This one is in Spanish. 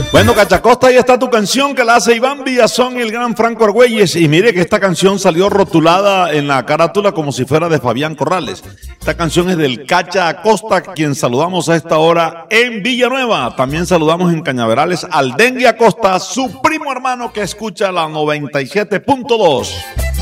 Bueno, Cachacosta, ahí está tu canción que la hace Iván Villazón y el gran Franco Argüelles. Y mire que esta canción salió rotulada en la carátula como si fuera de Fabián Corrales. Esta canción es del Cacha Acosta, quien saludamos a esta hora en Villanueva. También saludamos en Cañaverales al Dengue Acosta, su primo hermano que escucha la 97.2.